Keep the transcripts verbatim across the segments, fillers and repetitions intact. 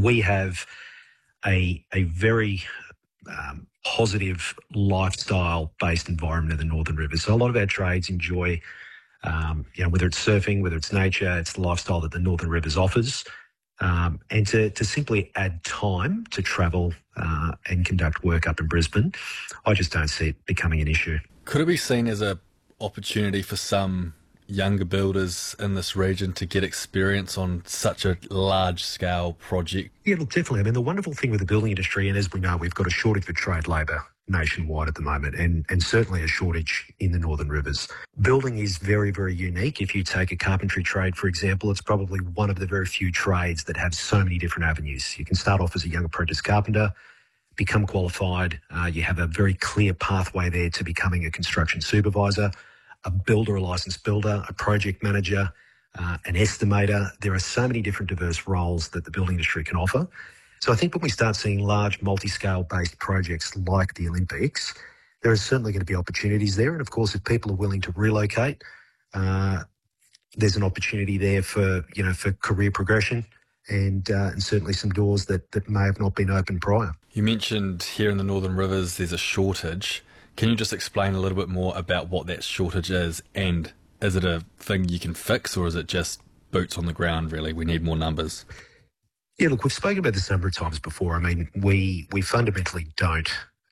we have a, a very um, positive lifestyle-based environment in the Northern Rivers. So a lot of our trades enjoy, um, you know, whether it's surfing, whether it's nature, it's the lifestyle that the Northern Rivers offers. Um, and to, to simply add time to travel uh, and conduct work up in Brisbane, I just don't see it becoming an issue. Could it be seen as an opportunity for some younger builders in this region to get experience on such a large-scale project? Yeah, look, definitely. I mean, the wonderful thing with the building industry, and as we know, we've got a shortage of trade labour nationwide at the moment, and, and certainly a shortage in the Northern Rivers. Building is very, very unique. If you take a carpentry trade, for example, it's probably one of the very few trades that have so many different avenues. You can start off as a young apprentice carpenter, become qualified. Uh, you have a very clear pathway there to becoming a construction supervisor, a builder, a licensed builder, a project manager, uh, an estimator. There are so many different diverse roles that the building industry can offer. So I think when we start seeing large multi-scale based projects like the Olympics, there is certainly going to be opportunities there. And of course, if people are willing to relocate, uh, there's an opportunity there for, you know, for career progression and, uh, and certainly some doors that, that may have not been open prior. You mentioned here in the Northern Rivers there's a shortage. Can you just explain a little bit more about what that shortage is, and is it a thing you can fix, or is it just boots on the ground, really? We need more numbers. Yeah, look, we've spoken about this a number of times before. I mean, we we fundamentally don't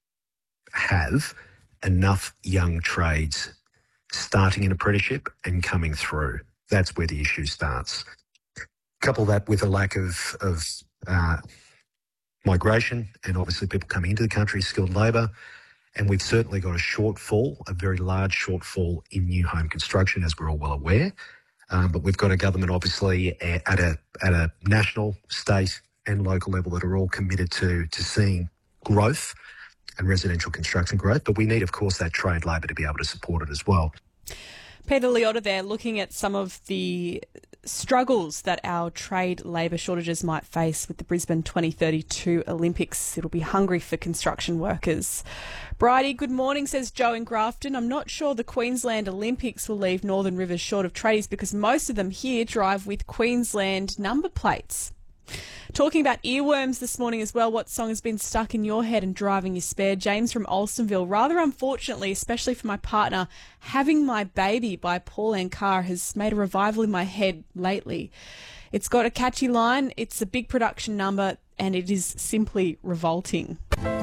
have enough young trades starting an apprenticeship and coming through. That's where the issue starts. Couple that with a lack of, of uh, migration and obviously people coming into the country, skilled labour, and we've certainly got a shortfall, a very large shortfall in new home construction, as we're all well aware. Um, but we've got a government, obviously, at a at a national, state and local level that are all committed to to seeing growth and residential construction growth. But we need, of course, that trade labour to be able to support it as well. Peter Leotta there, looking at some of the struggles that our trade labour shortages might face with the Brisbane twenty thirty-two Olympics. It'll be hungry for construction workers. Bridie, good morning, says Joe in Grafton. I'm not sure the Queensland Olympics will leave Northern Rivers short of tradies because most of them here drive with Queensland number plates. Talking about earworms this morning as well, what song has been stuck in your head and driving you spare? James from Alstonville. Rather unfortunately, especially for my partner, Having My Baby by Paul Anka has made a revival in my head lately. It's got a catchy line, it's a big production number, and it is simply revolting.